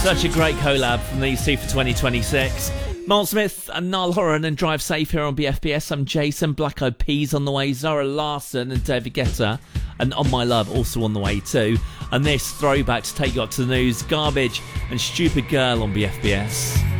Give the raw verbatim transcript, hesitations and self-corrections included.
Such a great collab from these two for twenty twenty-six. Mark Smith and Niall Horan and Drive Safe here on B F B S. I'm Jason. Black Eyed Peas on the way. Zara Larsson and David Guetta. And On My Love also on the way too. And this throwback to take you up to the news. Garbage and Stupid Girl on B F B S.